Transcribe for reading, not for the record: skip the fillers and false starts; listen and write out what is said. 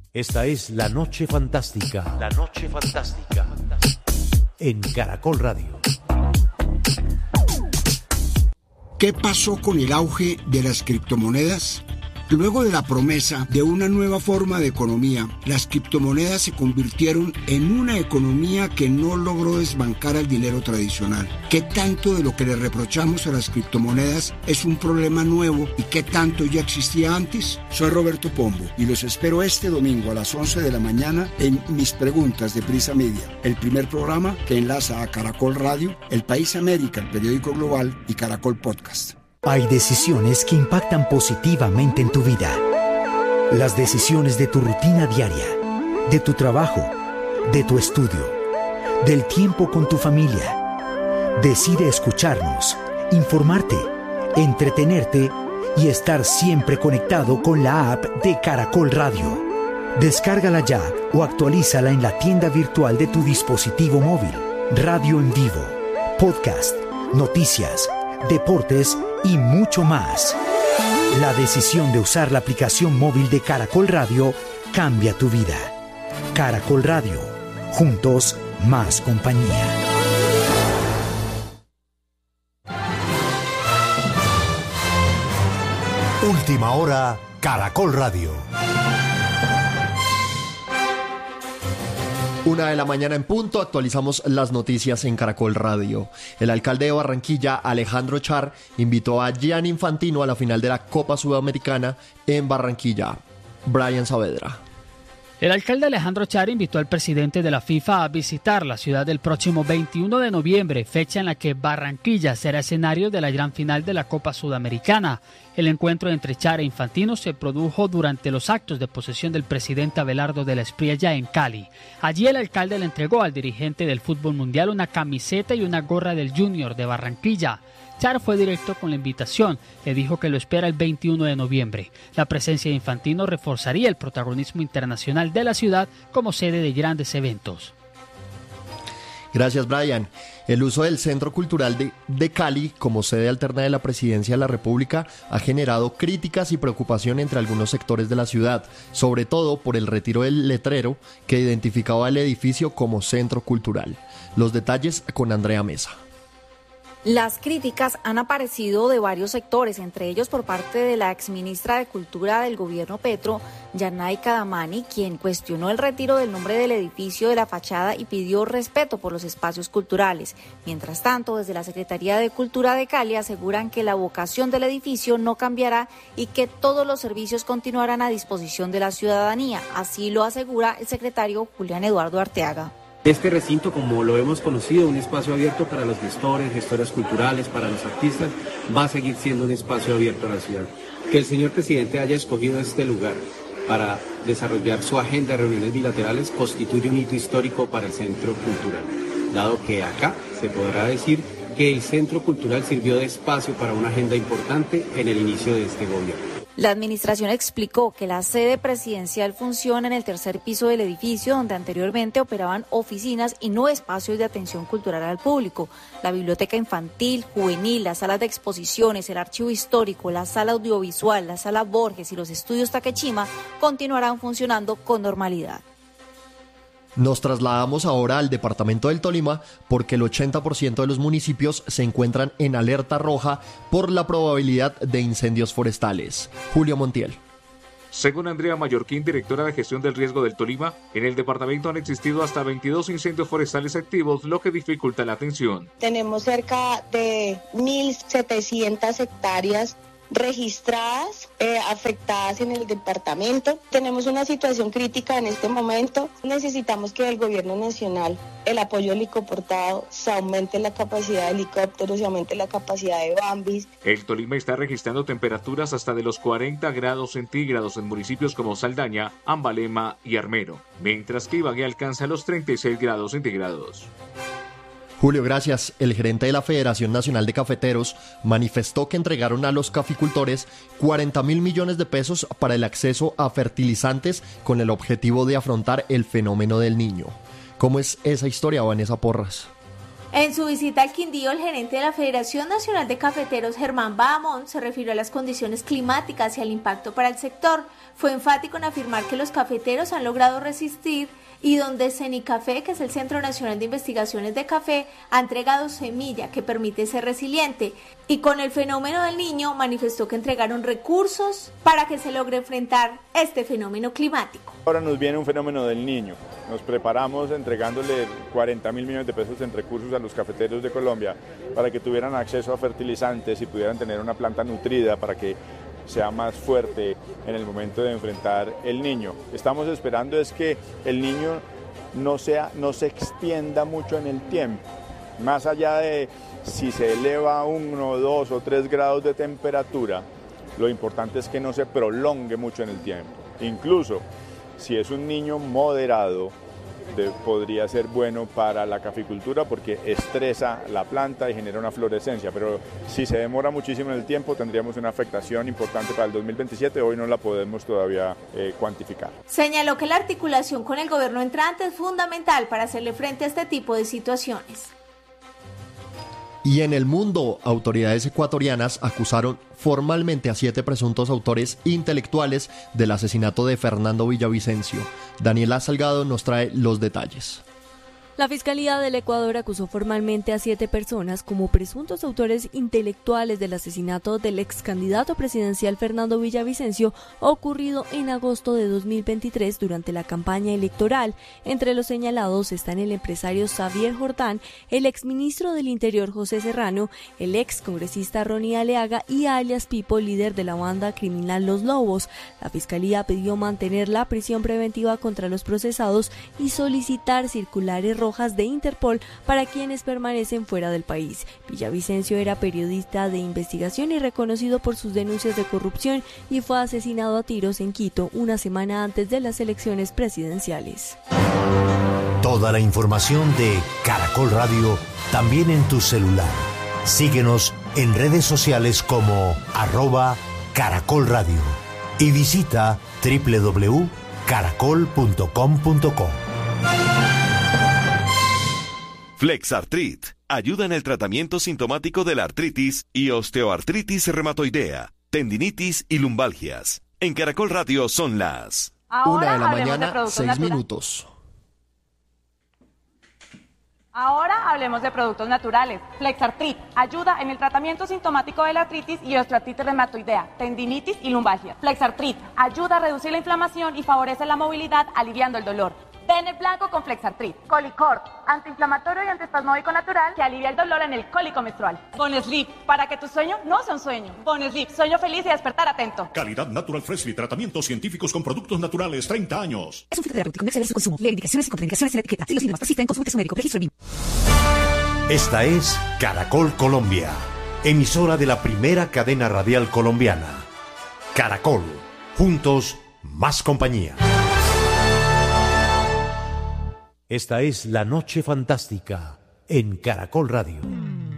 Esta es La Noche Fantástica. La Noche Fantástica. En Caracol Radio. ¿Qué pasó con el auge de las criptomonedas? Luego de la promesa de una nueva forma de economía, las criptomonedas se convirtieron en una economía que no logró desbancar al dinero tradicional. ¿Qué tanto de lo que le reprochamos a las criptomonedas es un problema nuevo y qué tanto ya existía antes? Soy Roberto Pombo y los espero este domingo a las 11 de la mañana en Mis Preguntas de Prisa Media, el primer programa que enlaza a Caracol Radio, El País América, el periódico global y Caracol Podcast. Hay decisiones que impactan positivamente en tu vida. Las decisiones de tu rutina diaria, de tu trabajo, de tu estudio, del tiempo con tu familia. Decide escucharnos, informarte, entretenerte y estar siempre conectado con la app de Caracol Radio. Descárgala ya o actualízala en la tienda virtual de tu dispositivo móvil. Radio en vivo, podcast, noticias, deportes y mucho más. La decisión de usar la aplicación móvil de Caracol Radio cambia tu vida. Caracol Radio. Juntos, más compañía. Última hora, Caracol Radio. 1:00 a.m. en punto, actualizamos las noticias en Caracol Radio. El alcalde de Barranquilla, Alejandro Char, invitó a Gianni Infantino a la final de la Copa Sudamericana en Barranquilla. Brian Saavedra. El alcalde Alejandro Char invitó al presidente de la FIFA a visitar la ciudad el próximo 21 de noviembre, fecha en la que Barranquilla será escenario de la gran final de la Copa Sudamericana. El encuentro entre Char e Infantino se produjo durante los actos de posesión del presidente Abelardo de la Espriella en Cali. Allí el alcalde le entregó al dirigente del fútbol mundial una camiseta y una gorra del Junior de Barranquilla. Char fue directo con la invitación, le dijo que lo espera el 21 de noviembre. La presencia de Infantino reforzaría el protagonismo internacional de la ciudad como sede de grandes eventos. Gracias, Brian. El uso del Centro Cultural de Cali como sede alterna de la Presidencia de la República ha generado críticas y preocupación entre algunos sectores de la ciudad, sobre todo por el retiro del letrero que identificaba el edificio como Centro Cultural. Los detalles con Andrea Mesa. Las críticas han aparecido de varios sectores, entre ellos por parte de la exministra de Cultura del gobierno Petro, Yanay Kadamani, quien cuestionó el retiro del nombre del edificio de la fachada y pidió respeto por los espacios culturales. Mientras tanto, desde la Secretaría de Cultura de Cali aseguran que la vocación del edificio no cambiará y que todos los servicios continuarán a disposición de la ciudadanía. Así lo asegura el secretario Julián Eduardo Arteaga. Este recinto, como lo hemos conocido, un espacio abierto para los gestoras culturales, para los artistas, va a seguir siendo un espacio abierto a la ciudad. Que el señor presidente haya escogido este lugar para desarrollar su agenda de reuniones bilaterales constituye un hito histórico para el Centro Cultural, dado que acá se podrá decir que el Centro Cultural sirvió de espacio para una agenda importante en el inicio de este gobierno. La administración explicó que la sede presidencial funciona en el tercer piso del edificio, donde anteriormente operaban oficinas y no espacios de atención cultural al público. La biblioteca infantil, juvenil, las salas de exposiciones, el archivo histórico, la sala audiovisual, la sala Borges y los estudios Takechima continuarán funcionando con normalidad. Nos trasladamos ahora al departamento del Tolima porque el 80% de los municipios se encuentran en alerta roja por la probabilidad de incendios forestales. Julio Montiel. Según Andrea Mallorquín, directora de gestión del riesgo del Tolima, en el departamento han existido hasta 22 incendios forestales activos, lo que dificulta la atención. Tenemos cerca de 1.700 hectáreas registradas, afectadas en el departamento. Tenemos una situación crítica en este momento. Necesitamos que el gobierno nacional, el apoyo helicoportado, se aumente la capacidad de helicópteros, se aumente la capacidad de Bambis. El Tolima está registrando temperaturas hasta de los 40 grados centígrados en municipios como Saldaña, Ambalema y Armero, mientras que Ibagué alcanza los 36 grados centígrados. Julio, gracias. El gerente de la Federación Nacional de Cafeteros manifestó que entregaron a los caficultores 40.000 millones de pesos para el acceso a fertilizantes con el objetivo de afrontar el fenómeno del Niño. ¿Cómo es esa historia, Vanessa Porras? En su visita al Quindío, el gerente de la Federación Nacional de Cafeteros, Germán Bahamón, se refirió a las condiciones climáticas y al impacto para el sector. Fue enfático en afirmar que los cafeteros han logrado resistir y donde Cenicafé, que es el Centro Nacional de Investigaciones de Café, ha entregado semilla que permite ser resiliente. Y con el fenómeno del Niño manifestó que entregaron recursos para que se logre enfrentar este fenómeno climático. Ahora nos viene un fenómeno del Niño. Nos preparamos entregándole 40.000 millones de pesos en recursos a los cafeteros de Colombia para que tuvieran acceso a fertilizantes y pudieran tener una planta nutrida para que sea más fuerte en el momento de enfrentar el Niño. Estamos esperando es que el Niño no se extienda mucho en el tiempo, más allá de si se eleva 1, 2 o 3 grados de temperatura, lo importante es que no se prolongue mucho en el tiempo. Incluso si es un niño moderado, podría ser bueno para la caficultura porque estresa la planta y genera una florescencia, pero si se demora muchísimo en el tiempo tendríamos una afectación importante para el 2027, hoy no la podemos todavía cuantificar. Señaló que la articulación con el gobierno entrante es fundamental para hacerle frente a este tipo de situaciones. Y en el mundo, autoridades ecuatorianas acusaron formalmente a 7 presuntos autores intelectuales del asesinato de Fernando Villavicencio. Daniela Salgado nos trae los detalles. La Fiscalía del Ecuador acusó formalmente a 7 personas como presuntos autores intelectuales del asesinato del ex candidato presidencial Fernando Villavicencio ocurrido en agosto de 2023 durante la campaña electoral. Entre los señalados están el empresario Xavier Jordán, el exministro del Interior José Serrano, el ex congresista Ronnie Aleaga y alias Pipo, líder de la banda criminal Los Lobos. La Fiscalía pidió mantener la prisión preventiva contra los procesados y solicitar circulares rojas de Interpol para quienes permanecen fuera del país. Villavicencio era periodista de investigación y reconocido por sus denuncias de corrupción y fue asesinado a tiros en Quito una semana antes de las elecciones presidenciales. Toda la información de Caracol Radio también en tu celular. Síguenos en redes sociales como @Caracol Radio y visita www.caracol.com.co. Flexartrit ayuda en el tratamiento sintomático de la artritis y osteoartritis reumatoidea, tendinitis y lumbalgias. En Caracol Radio son las 1:00 a.m, 6 minutos. Ahora hablemos de productos naturales. Flexartrit ayuda en el tratamiento sintomático de la artritis y osteoartritis reumatoidea, tendinitis y lumbalgia. Flexartrit ayuda a reducir la inflamación y favorece la movilidad, aliviando el dolor. Ven blanco con Flexartrit. Colicort, antiinflamatorio y antiespasmódico natural que alivia el dolor en el cólico menstrual. Bonesleep, para que tu sueño no sea un sueño. Bonesleep, sueño feliz y despertar atento. Calidad Natural Freshly, tratamientos científicos con productos naturales, 30 años. Es un fitoterapéutico, no exceder su consumo. Lee indicaciones y contraindicaciones en la etiqueta. Si los síntomas persisten, consulte a su médico. Registro BIM. Esta es Caracol Colombia, emisora de la primera cadena radial colombiana. Caracol, juntos, más compañía. Esta es La Noche Fantástica en Caracol Radio.